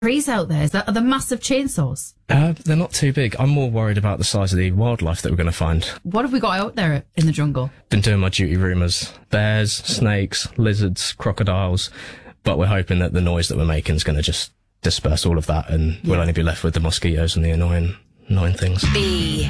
trees out there? Are the massive chainsaws? They're not too big. I'm more worried about the size of the wildlife that we're going to find. What have we got out there in the jungle? Been doing my duty rumours. Bears, snakes, lizards, crocodiles. But we're hoping that the noise that we're making is going to just disperse all of that, and we'll only be left with the mosquitoes and the annoying things. B.